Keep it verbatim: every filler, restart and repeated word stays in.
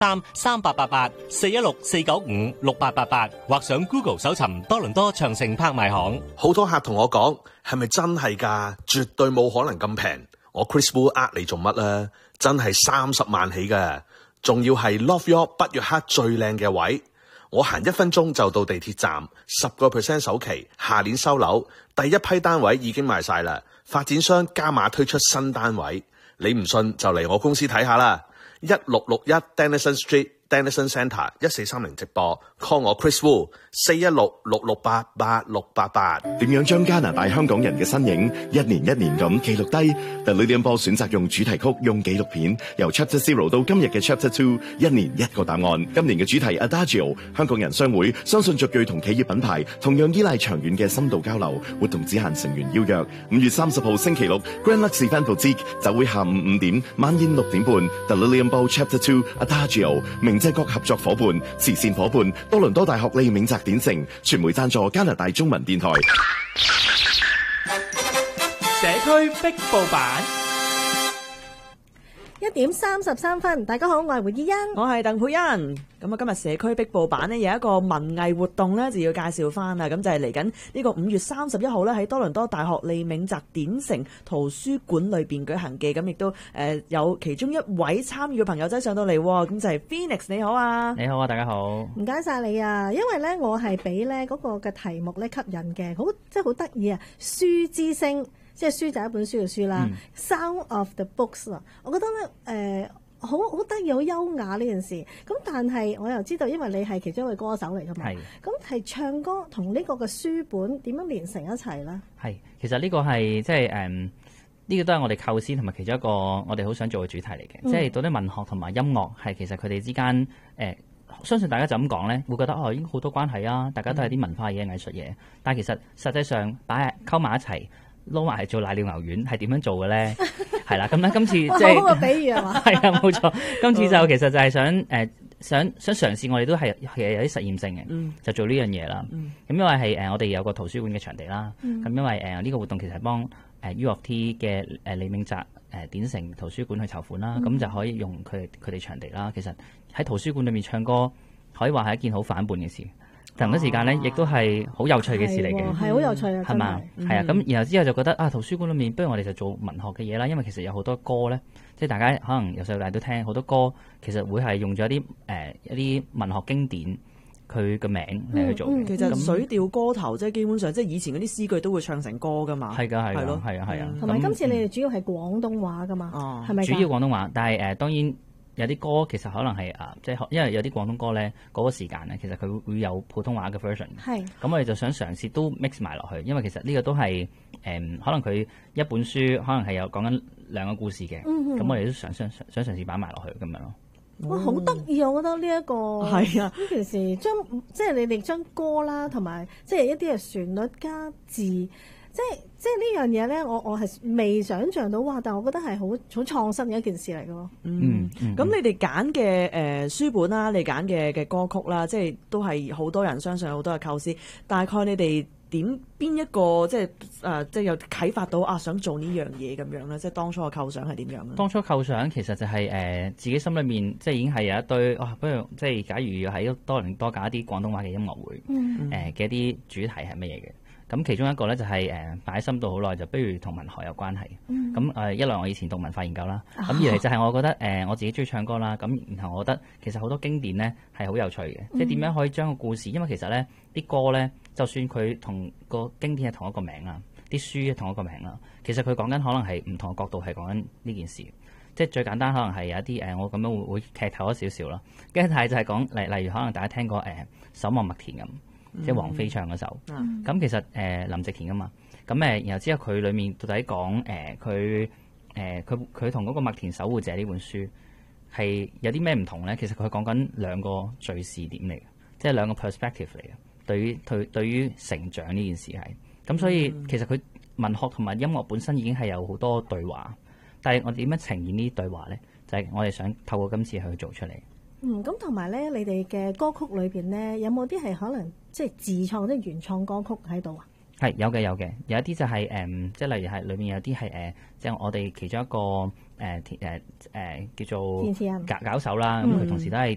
三三八八八四一六四九五六八八八，或上 Google 搜尋多倫多長城拍賣行。 好多客同我講，係咪真係㗎？絕對冇可能咁平。我 Chris Wu 呃你做乜啊？真係三十萬起㗎，仲要係 Love York 北約克最靚嘅位。我行一分鐘就到地鐵站，十個 percent 首期，下年收樓，第一批單位已經賣晒啦。發展商加碼推出新單位，你唔信就嚟我公司睇下啦。一六六一 Denison Street。Denison Centre 一四三零直播 call 我 Chris Wu 四一六六六八八六八八。 點樣將加拿大香港人嘅身影一年一年咁記錄低？ The Lilian Ball 選擇用主題曲，用紀錄片，由 Chapter Zero 到今日嘅 Chapter Two， 一年一個答案。今年嘅主題 Adagio， 香港人商會相信族裔同企業品牌同樣依賴長遠嘅深度交流。活動只限成員邀約。五月三十號星期六 Grand Lux Event Boutique 就會下午五點，晚宴六點半 The Lilian Ball Chapter Two Adagio， 明即國合作伙伴、慈善伙伴多倫多大學利銘澤典城，傳媒贊助加拿大中文電台。 社區壁報版。 一點三十三分，大家好，我係胡依欣， 我係鄧佩欣。咁啊，今日社區壁報版呢有一個文藝活動呢，就要介紹翻啦。咁就係嚟緊呢個五月三十一號呢，喺多倫多大學利銘澤典城圖書館裏邊舉行嘅。咁亦都誒有其中一位參與嘅朋友仔上到嚟，咁就係 Phoenix， 你好啊！ 你好啊，大家好。 唔該晒你啊，因為呢，我係俾呢嗰個嘅題目呢吸引嘅，好即係好得意啊！書之聲。即係書就係一本書嘅書啦、嗯、，Sound of the Books 啊，我覺得咧誒好好得意、好優雅呢件事。咁但係我又知道，因為你係其中一位歌手嚟㗎嘛，咁係唱歌同呢個嘅書本點樣連成一齊咧？係， 其實呢個係即係誒呢個都係我哋構思同埋其中一個我哋好想做嘅主題嚟嘅，嗯、即係到底文學同埋音樂係其實佢哋之間誒、呃，相信大家就咁講咧，會覺得哦已經好多關係啊，大家都係啲文化嘢、藝術嘢，但係其實實際上擺溝埋一齊。撈埋係做瀨尿牛丸係點樣做嘅咧？係啦，咁咧今次即係好好嘅比喻係嘛？ 係啊，冇錯。今次就其實就係想誒、呃、想想嘗試，我哋都係係有啲實驗性嘅，嗯、就做呢樣嘢啦。咁、嗯、因為係誒、呃、我哋有個圖書館嘅場地啦。咁、嗯、因為誒呢、呃這個活動其實係幫誒 U of T 嘅誒利銘澤誒典城圖書館去籌款啦。咁、嗯、就可以用佢佢哋場地啦。其實喺圖書館裏面唱歌，可以話係一件好反叛嘅事。同一時間咧，亦都係好有趣嘅事嚟嘅， 係好有趣啊， 係嘛？係啊，咁然後之後就覺得啊，圖書館裏面不如我哋就做文學嘅嘢啦，因為其實有好多歌咧，即係大家可能由細到大都聽好多歌，其實會係用咗一啲誒、呃、一啲文學經典佢嘅名嚟去做嘅、嗯嗯。 其實水調歌頭即係基本上即係以前嗰啲詩句都會唱成歌噶嘛。 係㗎，係係咯，係啊，係啊。 同埋今次你哋主要係廣東話㗎嘛？係咪？ 主要廣東話，但係誒、呃、當然。有啲歌其實可能係啊，即係因為有啲廣東歌咧，嗰、那個時間咧，其實佢會有普通話嘅 version。係。咁我哋就想嘗試都 mix 埋落去，因為其實呢個都係誒、嗯，可能佢一本書可能係有講緊兩個故事嘅。咁、嗯、我哋都想想想嘗試擺埋落去咁樣咯。 哇，好得意啊！我覺得呢、這、一個係啊， 呢件事將即係你哋將歌啦，同埋即係一啲嘅旋律加字。即係即係呢樣嘢咧，我我係未想像到哇！但係我覺得係好好創新嘅一件事嚟嘅咯。 嗯，咁、嗯嗯、你哋揀嘅誒書本啦，你揀嘅嘅歌曲啦，即係都係好多人相信好多嘅構思。大概你哋點邊一個即係誒、呃、即係有啟發到啊想做呢樣嘢咁樣咧？即係當初嘅構想係點樣咧？ 當初構想其實就係、是、誒、呃、自己心裏面即係已經係有一堆哇、啊！不如即係假如要喺多倫多搞一啲廣東話嘅音樂會，誒嘅、嗯呃、一啲主題係乜嘢嘅？咁其中一個咧就係誒擺喺心度好耐，就不如同文學有關係。咁誒、嗯、一來我以前讀文化研究啦，咁、啊、二嚟就係我覺得誒、呃、我自己中意唱歌啦。咁然後我覺得其實好多經典咧係好有趣嘅，嗯、即係點樣可以將個故事，因為其實咧啲歌咧，就算佢同個經典係同一個名啊，啲書係同一個名啦，其實佢講緊可能係唔同嘅角度係講緊呢件事。即係最簡單可能係有一啲誒、呃，我咁樣會會劇透咗少少啦。跟住但係就係講例例如可能大家聽過誒、呃《守望麥田》咁。即係王菲唱嗰首，咁、嗯、其實誒、呃、林夕填噶嘛，咁誒然後之後佢裡面到底講誒佢誒佢佢同嗰個麥田守護者呢本書係有啲咩唔同咧？其實佢講緊兩個敘事點嚟嘅，即係兩個 perspective 嚟嘅。對於對對於成長呢件事係，咁所以其實佢文學同埋音樂本身已經係有好多對話，但係我哋點樣呈現呢啲對話咧？就係、是、我哋想透過今次去做出嚟。 嗯，咁同埋咧，你哋嘅歌曲裏邊咧，有冇啲係可能即係自創即係原創歌曲喺度啊？ 係有嘅有嘅，有一啲就係、是、誒、嗯，即係例如係裏面有啲係誒，即係我哋其中一個誒誒誒叫做搞搞手啦，咁佢、嗯、同時都係